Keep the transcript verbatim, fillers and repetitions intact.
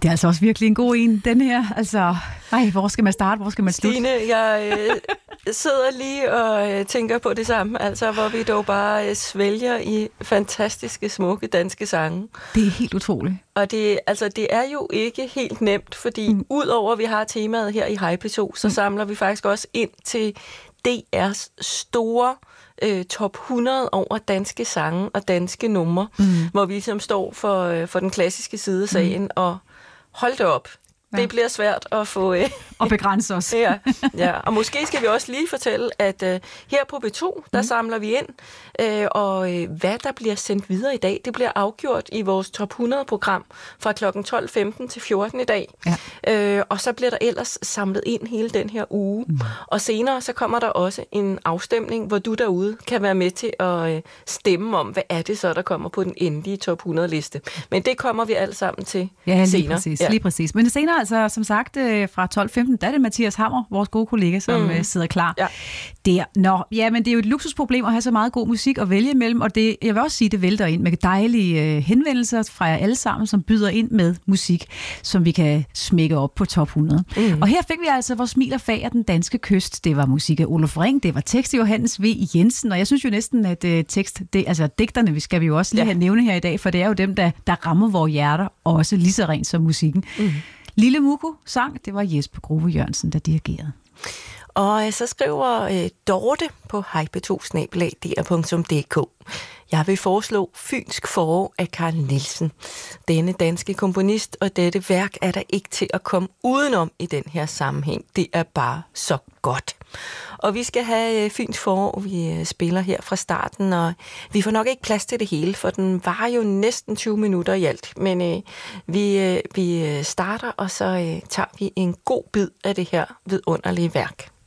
det er altså også virkelig en god en, den her. Altså, ej, hvor skal man starte, hvor skal man slutte? Stine, jeg øh, sidder lige og øh, tænker på det samme, altså hvor vi dog bare øh, svælger i fantastiske, smukke danske sange. Det er helt utroligt. Og det, altså, det er jo ikke helt nemt, fordi mm. udover at vi har temaet her i Hej P to, så mm. samler vi faktisk også ind til D R's store øh, top hundrede over danske sange og danske numre, mm. hvor vi ligesom står for, øh, for den klassiske side af sagen, mm. og hold det op. Ja. Det bliver svært at få... Øh, og begrænse os. ja, ja, og måske skal vi også lige fortælle, at øh, her på B to, der mm. samler vi ind, øh, og øh, hvad der bliver sendt videre i dag, det bliver afgjort i vores top hundrede-program fra klokken tolv femten til fjorten i dag. Ja. Øh, og så bliver der ellers samlet ind hele den her uge. Mm. Og senere så kommer der også en afstemning, hvor du derude kan være med til at øh, stemme om, hvad er det så, der kommer på den endelige top hundrede-liste. Men det kommer vi alle sammen til ja, lige senere. Præcis, ja, lige præcis. Men senere altså, som sagt, fra tolv femten, der er det Mathias Hammer, vores gode kollega, som mm. sidder klar ja. der. Nå, ja, men det er jo et luksusproblem at have så meget god musik at vælge imellem, og det, jeg vil også sige, det vælter ind med dejlige øh, henvendelser fra jer alle sammen, som byder ind med musik, som vi kan smække op på top hundrede. Mm. Og her fik vi altså vores smil og fag af den danske kyst. Det var musik af Olof Ring, det var tekst af Johannes V. Jensen, og jeg synes jo næsten, at øh, tekst, det, altså digterne, vi skal vi jo også lige ja. have nævne her i dag, for det er jo dem, der, der rammer vores hjerter, også lige så rent som musikken. Mm. Lille Muko sang, det var Jesper Grove Jørgensen, der dirigerede. Og så skriver øh, Dorte på hej p to snabel-a d r punktum d k. Jeg vil foreslå Fynsk forår af Carl Nielsen. Denne danske komponist, og dette værk er der ikke til at komme udenom i den her sammenhæng. Det er bare så godt. Og vi skal have Fynsk forår, vi spiller her fra starten, og vi får nok ikke plads til det hele, for den var jo næsten tyve minutter i alt. Men øh, vi, øh, vi starter, og så øh, tager vi en god bid af det her vidunderlige værk.